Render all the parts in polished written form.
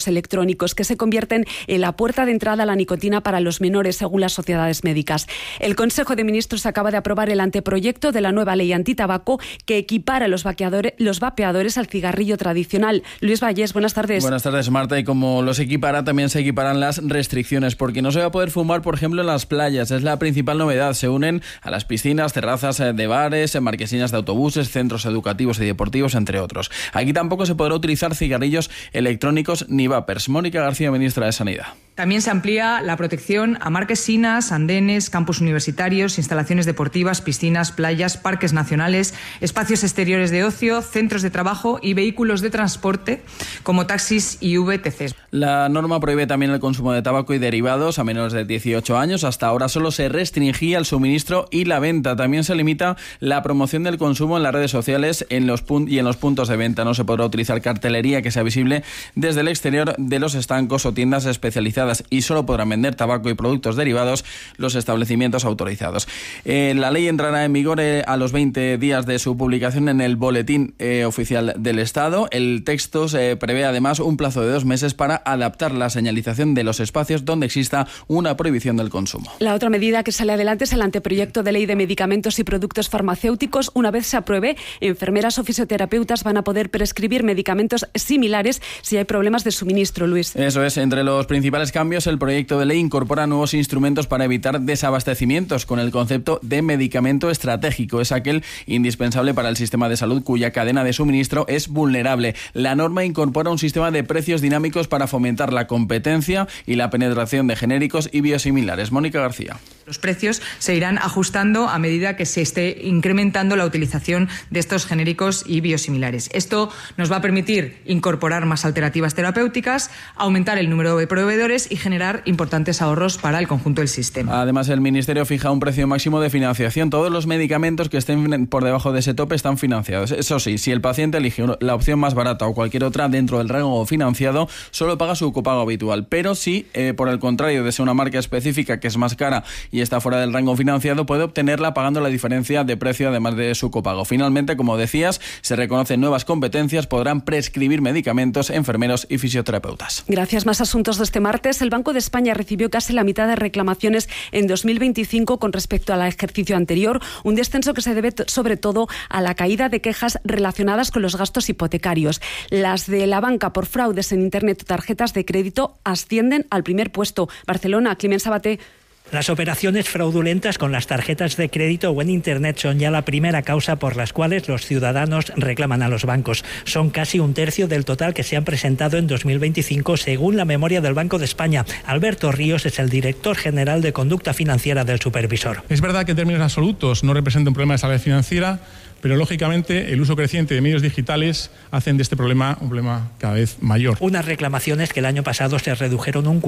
electrónicos que se convierten en la puerta de entrada a la nicotina para los menores, según las sociedades médicas. El Consejo de Ministros acaba de aprobar el anteproyecto de la nueva ley antitabaco que equipara los vapeadores al cigarrillo tradicional. Luis Vallés, buenas tardes. Buenas tardes, Marta. Y como los equipara, también se equiparan las restricciones, porque no se va a poder fumar, por ejemplo, en las playas. Es la principal novedad. Se unen a las piscinas, terrazas de bares, marquesinas de autobuses, centros educativos y deportivos, entre otros. Aquí tampoco se podrá utilizar cigarrillos electrónicos ni vapers. Mónica García, ministra de Sanidad. También se amplía la protección a marquesinas, andenes, campus universitarios, instalaciones deportivas, piscinas, playas, parques nacionales, espacios exteriores de ocio, centros de trabajo y vehículos de transporte como taxis y VTCs. La norma prohíbe también el consumo de tabaco y derivados a menores de 18 años. Hasta ahora solo se restringía el suministro y la venta. También se limita la promoción del consumo en las redes sociales y en los puntos de venta. No se podrá utilizar cartelería que sea visible desde el exterior de los estancos o tiendas especializadas, y solo podrán vender tabaco y productos derivados los establecimientos autorizados. La ley entrará en vigor a los 20 días de su publicación en el Boletín Oficial del Estado. El texto se prevé además un plazo de 2 meses para adaptar la señalización de los espacios donde exista una prohibición del consumo. La otra medida que sale adelante es el anteproyecto de ley de medicamentos y productos farmacéuticos. Una vez se apruebe, enfermeras o fisioterapeutas van a poder prescribir medicamentos similares si hay problemas de suministro, Luis. Eso es. Entre los principales cambios, el proyecto de ley incorpora nuevos instrumentos para evitar desabastecimientos con el concepto de medicamento estratégico. Es aquel indispensable para el sistema de salud cuya cadena de suministro es vulnerable. La norma incorpora un sistema de precios dinámicos para fomentar la competencia y la penetración de genéricos y biosimilares. Mónica García. Los precios se irán ajustando a medida que se esté incrementando la utilización de estos genéricos y biosimilares. Esto nos va a permitir incorporar más alternativas terapéuticas, aumentar el número de proveedores y generar importantes ahorros para el conjunto del sistema. Además, el Ministerio fija un precio máximo de financiación. Todos los medicamentos que estén por debajo de ese tope están financiados. Eso sí, si el paciente elige la opción más barata o cualquier otra dentro del rango financiado, solo paga su copago habitual. Pero si, por el contrario, desea una marca específica que es más cara y está fuera del rango financiado, puede obtenerla pagando la diferencia de precio además de su copago. Finalmente, como decías, se reconocen nuevas competencias, podrán prescribir medicamentos enfermeros y fisioterapeutas. Gracias. Más asuntos de este martes. El Banco de España recibió casi la mitad de reclamaciones en 2025 con respecto al ejercicio anterior, un descenso que se debe sobre todo a la caída de quejas relacionadas con los gastos hipotecarios. Las de la banca por fraudes en Internet o tarjetas de crédito ascienden al primer puesto. Barcelona, Climent Sabaté. Las operaciones fraudulentas con las tarjetas de crédito o en Internet son ya la primera causa por las cuales los ciudadanos reclaman a los bancos. Son casi 1/3 del total que se han presentado en 2025, según la memoria del Banco de España. Alberto Ríos es el director general de conducta financiera del supervisor. Es verdad que en términos absolutos no representa un problema de salud financiera, pero lógicamente el uso creciente de medios digitales hacen de este problema un problema cada vez mayor. Unas reclamaciones que el año pasado se redujeron un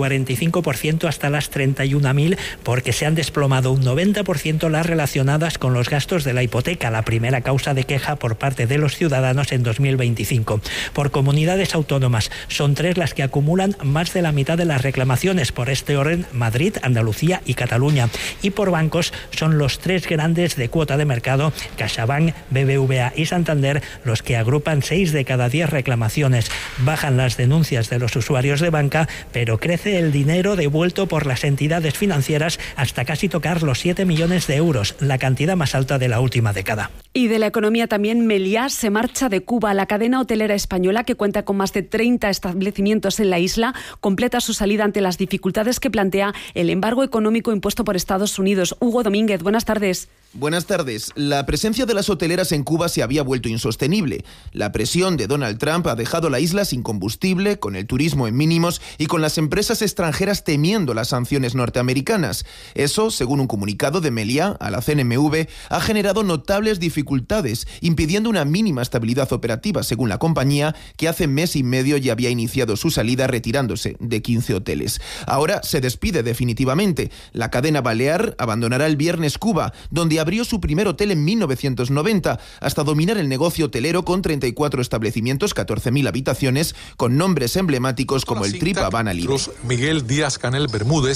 45% hasta las 31.000 porque se han desplomado un 90% las relacionadas con los gastos de la hipoteca, la primera causa de queja por parte de los ciudadanos en 2025. Por comunidades autónomas son 3 las que acumulan más de la mitad de las reclamaciones, por este orden Madrid, Andalucía y Cataluña. Y por bancos son los 3 grandes de cuota de mercado, CaixaBank, BBVA y Santander, los que agrupan 6 de cada 10 reclamaciones. Bajan las denuncias de los usuarios de banca, pero crece el dinero devuelto por las entidades financieras hasta casi tocar los 7 millones de euros, la cantidad más alta de la última década. Y de la economía también, Meliá se marcha de Cuba. La cadena hotelera española, que cuenta con más de 30 establecimientos en la isla, completa su salida ante las dificultades que plantea el embargo económico impuesto por Estados Unidos. Hugo Domínguez, buenas tardes. Buenas tardes. La presencia de las hoteleras en Cuba se había vuelto insostenible. La presión de Donald Trump ha dejado la isla sin combustible, con el turismo en mínimos y con las empresas extranjeras temiendo las sanciones norteamericanas. Eso, según un comunicado de Meliá a la CNMV, ha generado notables dificultades, impidiendo una mínima estabilidad operativa, según la compañía, que hace mes y medio ya había iniciado su salida retirándose de 15 hoteles. Ahora se despide definitivamente. La cadena balear abandonará el viernes Cuba, donde abrió su primer hotel en 1990, hasta dominar el negocio hotelero con 34 establecimientos, 14.000 habitaciones, con nombres emblemáticos como el Trip Habana Libre. Miguel Díaz-Canel Bermúdez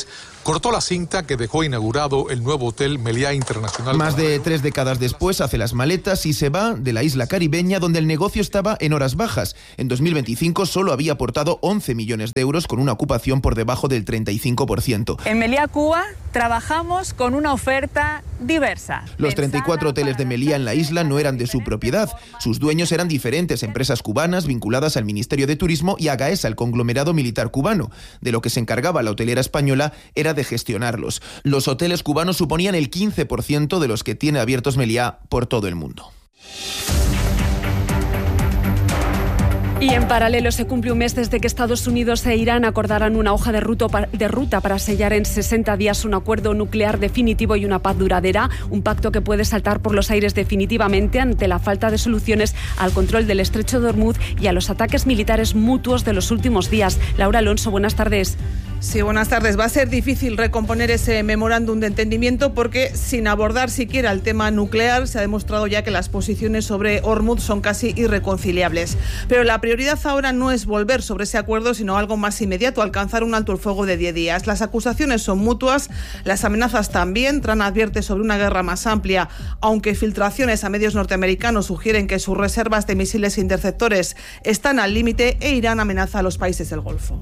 cortó la cinta que dejó inaugurado el nuevo Hotel Meliá Internacional. Más de 3 décadas después hace las maletas y se va de la isla caribeña donde el negocio estaba en horas bajas. En 2025 solo había aportado 11 millones de euros con una ocupación por debajo del 35%. En Meliá, Cuba, trabajamos con una oferta diversa. Los 34 hoteles de Meliá en la isla no eran de su propiedad. Sus dueños eran diferentes empresas cubanas vinculadas al Ministerio de Turismo y a Gaesa, el conglomerado militar cubano. De lo que se encargaba la hotelera española era de gestionarlos. Los hoteles cubanos suponían el 15% de los que tiene abiertos Meliá por todo el mundo. Y en paralelo se cumple un mes desde que Estados Unidos e Irán acordaran una hoja de ruta para sellar en 60 días un acuerdo nuclear definitivo y una paz duradera, un pacto que puede saltar por los aires definitivamente ante la falta de soluciones al control del estrecho de Hormuz y a los ataques militares mutuos de los últimos días. Laura Alonso, buenas tardes. Sí, buenas tardes. Va a ser difícil recomponer ese memorándum de entendimiento porque sin abordar siquiera el tema nuclear se ha demostrado ya que las posiciones sobre Hormuz son casi irreconciliables. Pero la prioridad ahora no es volver sobre ese acuerdo, sino algo más inmediato, alcanzar un alto el fuego de 10 días. Las acusaciones son mutuas, las amenazas también. Trump advierte sobre una guerra más amplia, aunque filtraciones a medios norteamericanos sugieren que sus reservas de misiles interceptores están al límite e Irán amenaza a los países del Golfo.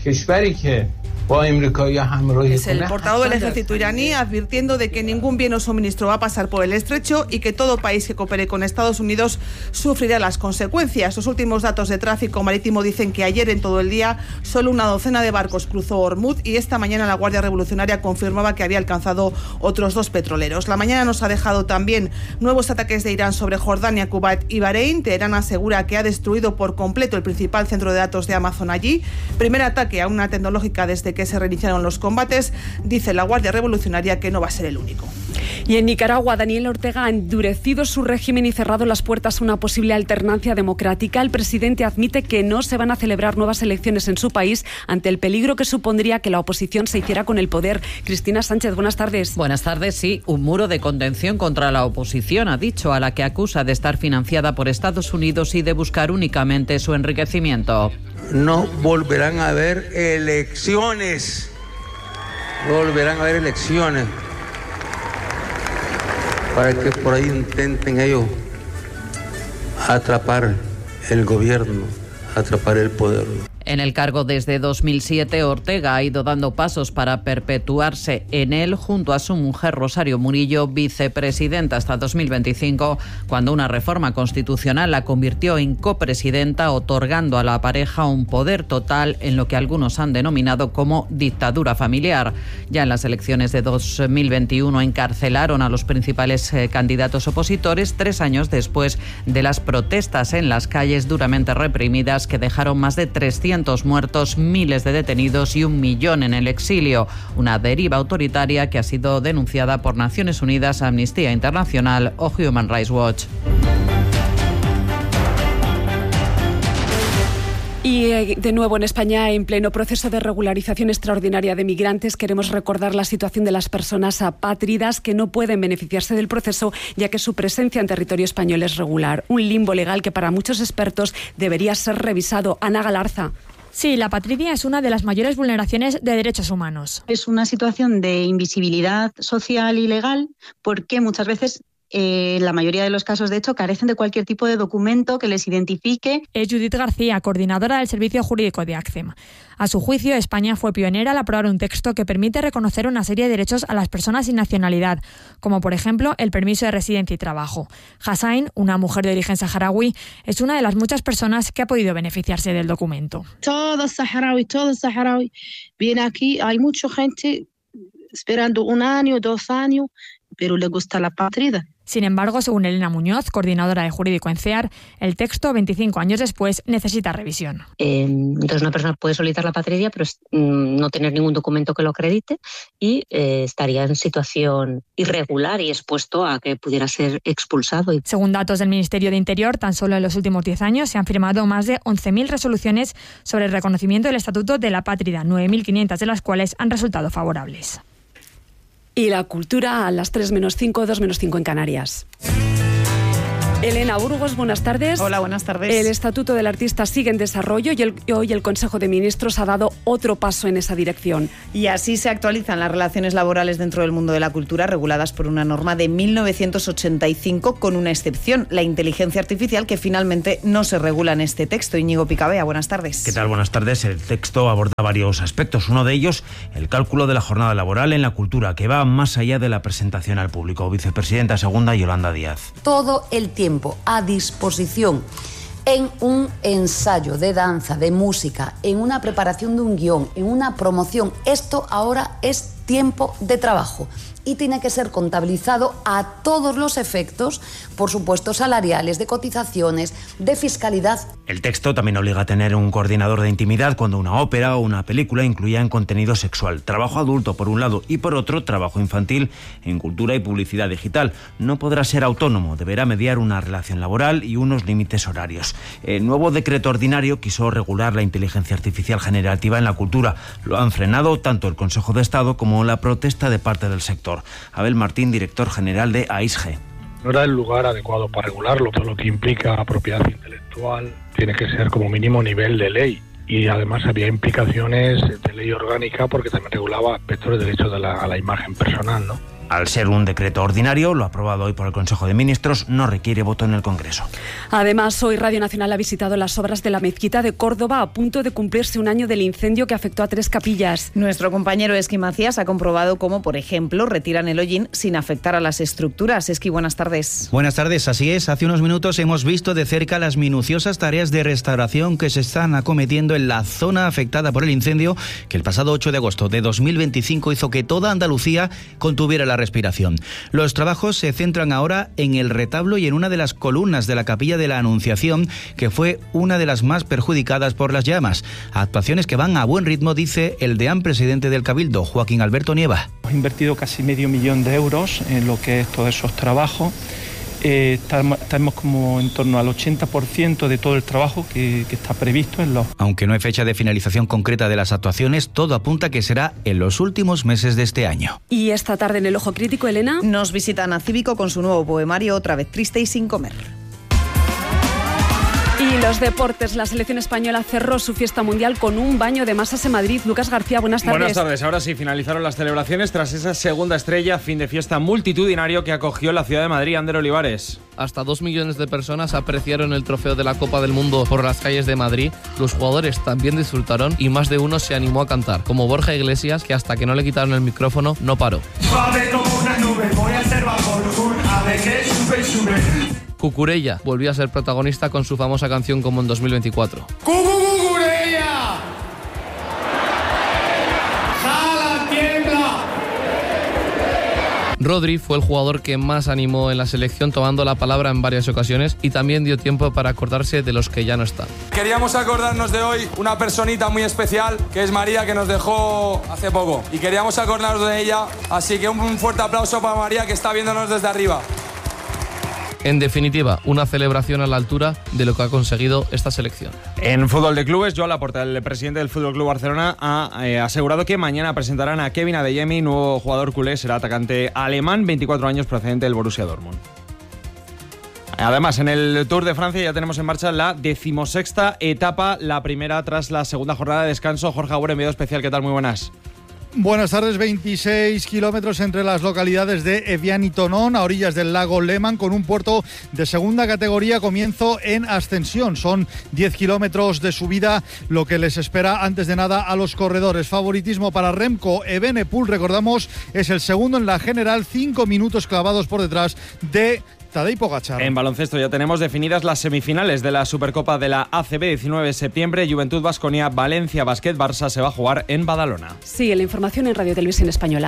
Es el portavoz del ejército iraní advirtiendo de que ningún bien o suministro va a pasar por el estrecho y que todo país que coopere con Estados Unidos sufrirá las consecuencias. Los últimos datos de tráfico marítimo dicen que ayer en todo el día solo una docena de barcos cruzó Hormuz y esta mañana la Guardia Revolucionaria confirmaba que había alcanzado otros 2 petroleros. La mañana nos ha dejado también nuevos ataques de Irán sobre Jordania, Kuwait y Bahrein. Teherán asegura que ha destruido por completo el principal centro de datos de Amazon allí. Primer ataque a una tecnológica desde que se reiniciaron los combates. Dice la Guardia Revolucionaria que no va a ser el único. Y en Nicaragua, Daniel Ortega ha endurecido su régimen y cerrado las puertas a una posible alternancia democrática. El presidente admite que no se van a celebrar nuevas elecciones en su país ante el peligro que supondría que la oposición se hiciera con el poder. Cristina Sánchez, buenas tardes. Buenas tardes, sí. Un muro de contención contra la oposición, ha dicho, a la que acusa de estar financiada por Estados Unidos y de buscar únicamente su enriquecimiento. No volverán a haber elecciones. No volverán a haber elecciones. Para que por ahí intenten ellos atrapar el gobierno, atrapar el poder. En el cargo desde 2007, Ortega ha ido dando pasos para perpetuarse en él junto a su mujer Rosario Murillo, vicepresidenta hasta 2025, cuando una reforma constitucional la convirtió en copresidenta, otorgando a la pareja un poder total en lo que algunos han denominado como dictadura familiar. Ya en las elecciones de 2021 encarcelaron a los principales candidatos opositores 3 años después de las protestas en las calles duramente reprimidas que dejaron más de 300 muertos, miles de detenidos y 1 millón en el exilio. Una deriva autoritaria que ha sido denunciada por Naciones Unidas, Amnistía Internacional o Human Rights Watch. Y de nuevo en España, en pleno proceso de regularización extraordinaria de migrantes, queremos recordar la situación de las personas apátridas que no pueden beneficiarse del proceso, ya que su presencia en territorio español es regular. Un limbo legal que para muchos expertos debería ser revisado. Ana Galarza. Sí, la apatridia es una de las mayores vulneraciones de derechos humanos. Es una situación de invisibilidad social y legal porque muchas veces la mayoría de los casos, de hecho, carecen de cualquier tipo de documento que les identifique. Es Judith García, coordinadora del Servicio Jurídico de ACCEM. A su juicio, España fue pionera al aprobar un texto que permite reconocer una serie de derechos a las personas sin nacionalidad, como por ejemplo el permiso de residencia y trabajo. Hassain, una mujer de origen saharaui, es una de las muchas personas que ha podido beneficiarse del documento. Todo saharaui viene aquí. Hay mucha gente esperando 1 año, 2 años, pero le gusta la patria. Sin embargo, según Elena Muñoz, coordinadora de Jurídico en CEAR, el texto, 25 años después, necesita revisión. Entonces una persona puede solicitar la patria, pero no tener ningún documento que lo acredite y estaría en situación irregular y expuesto a que pudiera ser expulsado. Según datos del Ministerio de Interior, tan solo en los últimos 10 años se han firmado más de 11.000 resoluciones sobre el reconocimiento del Estatuto de la Apátrida, 9.500 de las cuales han resultado favorables. Y la cultura a las 3 menos 5, 2 menos 5 en Canarias. Elena Burgos, buenas tardes. Hola, buenas tardes. El Estatuto del Artista sigue en desarrollo y hoy el Consejo de Ministros ha dado otro paso en esa dirección. Y así se actualizan las relaciones laborales dentro del mundo de la cultura, reguladas por una norma de 1985, con una excepción, la inteligencia artificial, que finalmente no se regula en este texto. Íñigo Picabea, buenas tardes. ¿Qué tal? Buenas tardes. El texto aborda varios aspectos. Uno de ellos, el cálculo de la jornada laboral en la cultura, que va más allá de la presentación al público. Vicepresidenta segunda, Yolanda Díaz. Todo el tiempo a disposición en un ensayo de danza, de música, en una preparación de un guión, en una promoción. Esto ahora es tiempo de trabajo y tiene que ser contabilizado a todos los efectos, por supuesto salariales, de cotizaciones, de fiscalidad. El texto también obliga a tener un coordinador de intimidad cuando una ópera o una película incluya en contenido sexual. Trabajo adulto por un lado y por otro trabajo infantil en cultura y publicidad digital. No podrá ser autónomo, deberá mediar una relación laboral y unos límites horarios. El nuevo decreto ordinario quiso regular la inteligencia artificial generativa en la cultura. Lo han frenado tanto el Consejo de Estado como la protesta de parte del sector. Abel Martín, director general de AISG. No era el lugar adecuado para regularlo. Todo lo que implica propiedad intelectual tiene que ser como mínimo nivel de ley. Y además había implicaciones de ley orgánica porque también regulaba aspectos de derechos a la imagen personal, ¿no? Al ser un decreto ordinario, lo aprobado hoy por el Consejo de Ministros, no requiere voto en el Congreso. Además, hoy Radio Nacional ha visitado las obras de la mezquita de Córdoba, a punto de cumplirse un año del incendio que afectó a 3 capillas. Nuestro compañero Esqui Macías ha comprobado cómo, por ejemplo, retiran el hollín sin afectar a las estructuras. Esqui, buenas tardes. Buenas tardes, así es. Hace unos minutos hemos visto de cerca las minuciosas tareas de restauración que se están acometiendo en la zona afectada por el incendio que el pasado 8 de agosto de 2025 hizo que toda Andalucía contuviera la respiración. Los trabajos se centran ahora en el retablo y en una de las columnas de la capilla de la Anunciación, que fue una de las más perjudicadas por las llamas. Actuaciones que van a buen ritmo, dice el deán presidente del Cabildo, Joaquín Alberto Nieva. Hemos invertido casi €500.000 en lo que es todos esos trabajos. Estamos como en torno al 80% de todo el trabajo que está previsto en los... Aunque no hay fecha de finalización concreta de las actuaciones, todo apunta que será en los últimos meses de este año. Y esta tarde en el Ojo Crítico, Elena, nos visita Ana Cívico con su nuevo poemario Otra vez triste y sin comer. Y los deportes, la selección española cerró su fiesta mundial con un baño de masas en Madrid. Lucas García, buenas tardes. Buenas tardes. Ahora sí, finalizaron las celebraciones tras esa segunda estrella, fin de fiesta multitudinario que acogió la ciudad de Madrid. Ander Olivares. Hasta 2 millones de personas apreciaron el trofeo de la Copa del Mundo por las calles de Madrid. Los jugadores también disfrutaron y más de uno se animó a cantar, como Borja Iglesias, que hasta que no le quitaron el micrófono no paró. Suave como una nube, voy a ser bajo un ave que sube y sube. Cucurella volvió a ser protagonista con su famosa canción como en 2024. ¡Cucurella! ¡Jala, tiembla! Rodri fue el jugador que más animó en la selección, tomando la palabra en varias ocasiones y también dio tiempo para acordarse de los que ya no están. Queríamos acordarnos de hoy una personita muy especial, que es María, que nos dejó hace poco. Y queríamos acordarnos de ella, así que un fuerte aplauso para María, que está viéndonos desde arriba. En definitiva, una celebración a la altura de lo que ha conseguido esta selección. En fútbol de clubes, Joan Laporta, el presidente del Fútbol Club Barcelona, ha asegurado que mañana presentarán a Kevin Adeyemi, nuevo jugador culé, será atacante alemán, 24 años, procedente del Borussia Dortmund. Además, en el Tour de Francia ya tenemos en marcha la 16ª etapa, la primera tras la segunda jornada de descanso. Jorge Agüero, enviado especial, ¿qué tal? Muy buenas. Buenas tardes, 26 kilómetros entre las localidades de Evian y Tonón, a orillas del lago Lehmann, con un puerto de segunda categoría, comienzo en ascensión. Son 10 kilómetros de subida lo que les espera antes de nada a los corredores. Favoritismo para Remco Evenepoel, recordamos, es el segundo en la general, 5 minutos clavados por detrás de Tadej Pogačar. En baloncesto ya tenemos definidas las semifinales de la Supercopa de la ACB, 19 de septiembre, Juventud Baskonia, Valencia Basket Barça se va a jugar en Badalona. Sigue la información en Radio Televisión Española.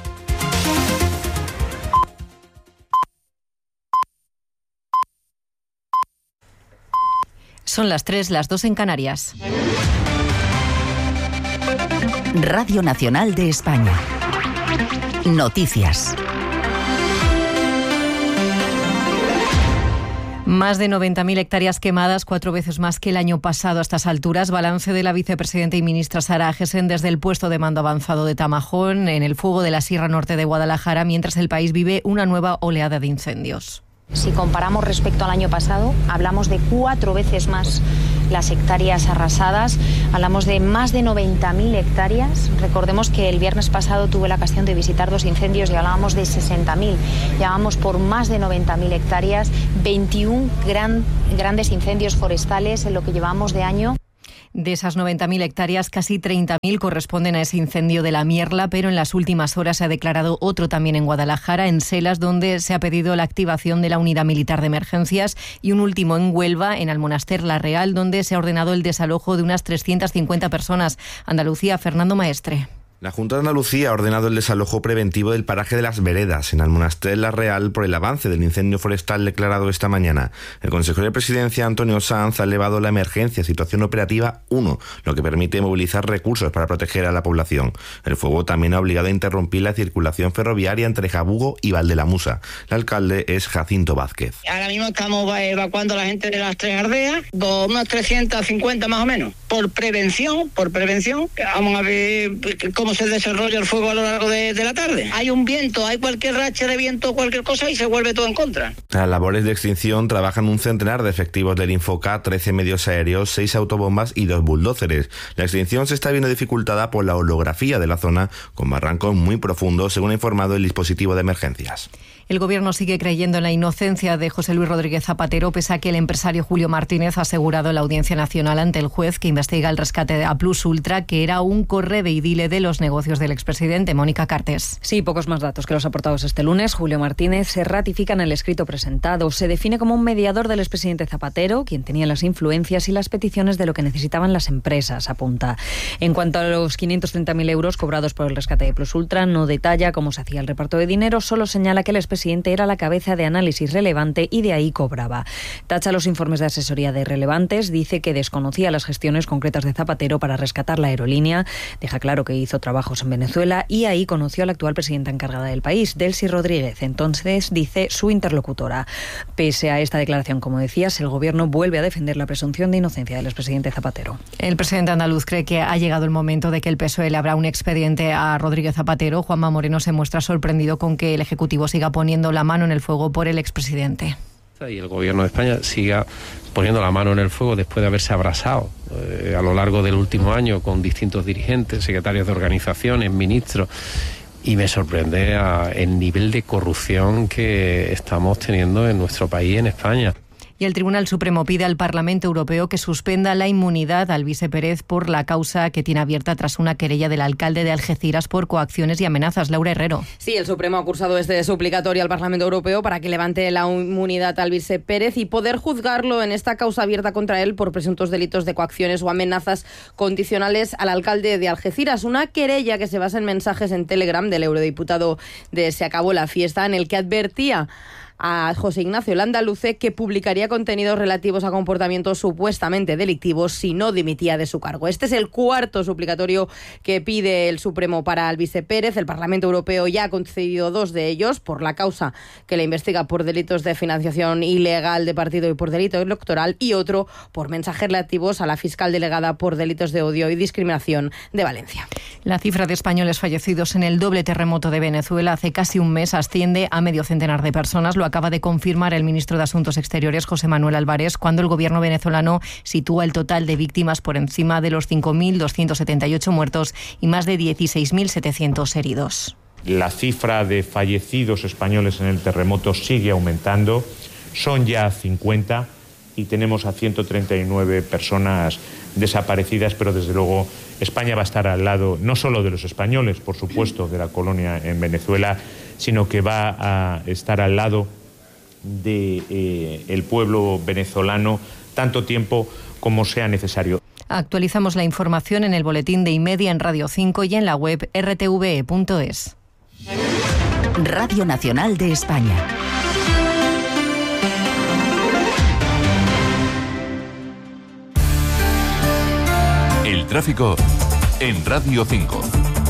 Son las 3, las 2 en Canarias. Radio Nacional de España. Noticias. Más de 90.000 hectáreas quemadas, 4 veces más que el año pasado a estas alturas. Balance de la vicepresidenta y ministra Sara Agesen desde el puesto de mando avanzado de Tamajón, en el fuego de la Sierra Norte de Guadalajara, mientras el país vive una nueva oleada de incendios. Si comparamos respecto al año pasado, hablamos de 4 veces más las hectáreas arrasadas, hablamos de más de 90.000 hectáreas. Recordemos que el viernes pasado tuve la ocasión de visitar 2 incendios y hablábamos de 60.000. Llevamos por más de 90.000 hectáreas, 21 grandes incendios forestales en lo que llevamos de año. De esas 90.000 hectáreas, casi 30.000 corresponden a ese incendio de la Mierla, pero en las últimas horas se ha declarado otro también en Guadalajara, en Selas, donde se ha pedido la activación de la unidad militar de emergencias, y un último en Huelva, en Almonaster La Real, donde se ha ordenado el desalojo de unas 350 personas. Andalucía, Fernando Maestre. La Junta de Andalucía ha ordenado el desalojo preventivo del paraje de Las Veredas, en Almonaster La Real, por el avance del incendio forestal declarado esta mañana. El consejero de Presidencia, Antonio Sanz, ha elevado la emergencia a situación operativa 1, lo que permite movilizar recursos para proteger a la población. El fuego también ha obligado a interrumpir la circulación ferroviaria entre Jabugo y Valdelamusa. El alcalde es Jacinto Vázquez. Ahora mismo estamos evacuando a la gente de las 3 aldeas, con unas 350 más o menos. Por prevención, vamos a ver cómo se desarrolla el fuego a lo largo de la tarde. Hay un viento, hay cualquier racha de viento, cualquier cosa y se vuelve todo en contra. Las labores de extinción trabajan un centenar de efectivos del Infocat, 13 medios aéreos, 6 autobombas y 2 bulldóceres. La extinción se está viendo dificultada por la orografía de la zona, con barrancos muy profundos, según ha informado el dispositivo de emergencias. El Gobierno sigue creyendo en la inocencia de José Luis Rodríguez Zapatero, pese a que el empresario Julio Martínez ha asegurado en la Audiencia Nacional ante el juez que investiga el rescate de A Plus Ultra que era un correveidile de los negocios del expresidente. Mónica Cartes. Sí, pocos más datos que los aportados este lunes. Julio Martínez se ratifica en el escrito presentado. Se define como un mediador del expresidente Zapatero, quien tenía las influencias y las peticiones de lo que necesitaban las empresas, apunta. En cuanto a los 530.000 euros cobrados por el rescate de Plus Ultra, no detalla cómo se hacía el reparto de dinero, solo señala que el expresidente era la cabeza de análisis relevante y de ahí cobraba. Tacha los informes de asesoría de relevantes, dice que desconocía las gestiones concretas de Zapatero para rescatar la aerolínea, deja claro que hizo trabajos en Venezuela y ahí conoció a la actual presidenta encargada del país, Delcy Rodríguez, entonces, dice su interlocutora. Pese a esta declaración, como decías, el Gobierno vuelve a defender la presunción de inocencia del expresidente Zapatero. El presidente andaluz cree que ha llegado el momento de que el PSOE le abra un expediente a Rodríguez Zapatero. Juanma Moreno se muestra sorprendido con que el Ejecutivo siga poniendo la mano en el fuego por el expresidente. Y el Gobierno de España siga poniendo la mano en el fuego después de haberse abrasado a lo largo del último año con distintos dirigentes, secretarios de organizaciones, ministros, y me sorprende el nivel de corrupción que estamos teniendo en nuestro país, en España. Y el Tribunal Supremo pide al Parlamento Europeo que suspenda la inmunidad al Alvise Pérez por la causa que tiene abierta tras una querella del alcalde de Algeciras por coacciones y amenazas. Laura Herrero. Sí, el Supremo ha cursado este suplicatorio al Parlamento Europeo para que levante la inmunidad al Alvise Pérez y poder juzgarlo en esta causa abierta contra él por presuntos delitos de coacciones o amenazas condicionales al alcalde de Algeciras. Una querella que se basa en mensajes en Telegram del eurodiputado de Se Acabó la Fiesta, en el que advertía a José Ignacio Landaluce que publicaría contenidos relativos a comportamientos supuestamente delictivos si no dimitía de su cargo. Este es el cuarto suplicatorio que pide el Supremo para Alvise Pérez. El Parlamento Europeo ya ha concedido 2 de ellos por la causa que le investiga por delitos de financiación ilegal de partido y por delito electoral, y otro por mensajes relativos a la fiscal delegada por delitos de odio y discriminación de Valencia. La cifra de españoles fallecidos en el doble terremoto de Venezuela hace casi un mes asciende a medio centenar de personas. Lo acaba de confirmar el ministro de Asuntos Exteriores, José Manuel Álvarez, cuando el gobierno venezolano sitúa el total de víctimas por encima de los 5.278 muertos y más de 16.700 heridos. La cifra de fallecidos españoles en el terremoto sigue aumentando, son ya 50 y tenemos a 139 personas desaparecidas, pero desde luego España va a estar al lado no solo de los españoles, por supuesto, de la colonia en Venezuela, sino que va a estar al lado del pueblo venezolano tanto tiempo como sea necesario. Actualizamos la información en el boletín de Imedia en Radio 5 y en la web rtve.es. Radio Nacional de España. El tráfico en Radio 5.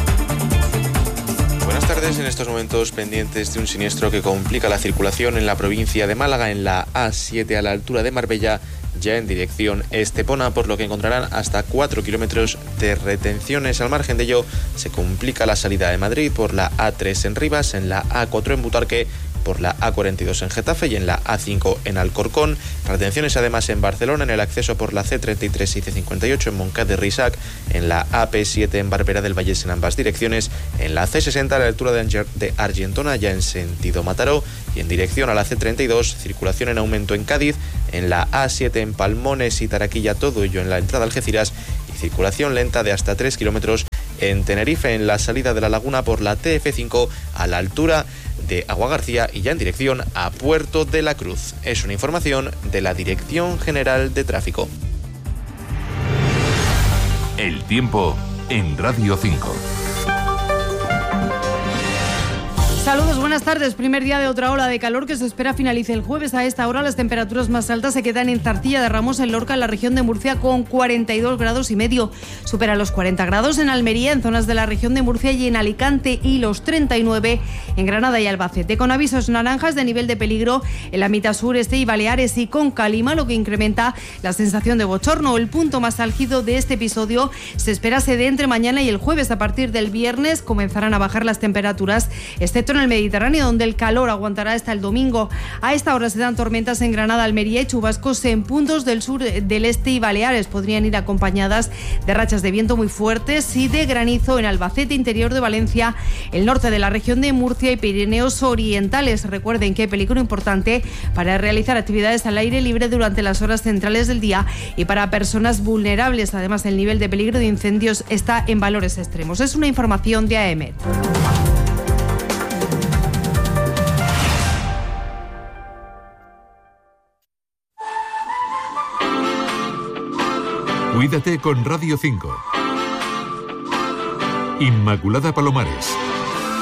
Buenas tardes. En estos momentos pendientes de un siniestro que complica la circulación en la provincia de Málaga, en la A7 a la altura de Marbella, ya en dirección Estepona, por lo que encontrarán hasta 4 kilómetros de retenciones. Al margen de ello, se complica la salida de Madrid por la A3 en Rivas, en la A4 en Butarque por la A42 en Getafe y en la A5 en Alcorcón. Retenciones además en Barcelona en el acceso por la C33 y C58 en Montcada de Reixac, en la AP7 en Barberá del Vallès en ambas direcciones, en la C60 a la altura de Argentona ya en sentido Mataró y en dirección a la C32, circulación en aumento en Cádiz, en la A7 en Palmones y Taraquilla, todo ello en la entrada a Algeciras, y circulación lenta de hasta 3 kilómetros en Tenerife en la salida de la laguna por la TF5 a la altura de Agua García y ya en dirección a Puerto de la Cruz. Es una información de la Dirección General de Tráfico. El tiempo en Radio 5. Saludos, buenas tardes. Primer día de otra ola de calor que se espera finalice el jueves. A esta hora las temperaturas más altas se quedan en Zartilla de Ramos, en Lorca, en la región de Murcia, con 42 grados y medio. Supera los 40 grados en Almería, en zonas de la región de Murcia y en Alicante, y los 39 en Granada y Albacete. Con avisos naranjas de nivel de peligro en la mitad sur, este y Baleares, y con calima, lo que incrementa la sensación de bochorno. El punto más álgido de este episodio se espera se dé entre mañana y el jueves. A partir del viernes comenzarán a bajar las temperaturas, excepto en el Mediterráneo, donde el calor aguantará hasta el domingo. A esta hora se dan tormentas en Granada, Almería y chubascos en puntos del sur, del este y Baleares. Podrían ir acompañadas de rachas de viento muy fuertes y de granizo en Albacete, interior de Valencia, el norte de la región de Murcia y Pirineos orientales. Recuerden que hay peligro importante para realizar actividades al aire libre durante las horas centrales del día y para personas vulnerables. Además, el nivel de peligro de incendios está en valores extremos. Es una información de AEMET. Cuídate con Radio 5. Inmaculada Palomares.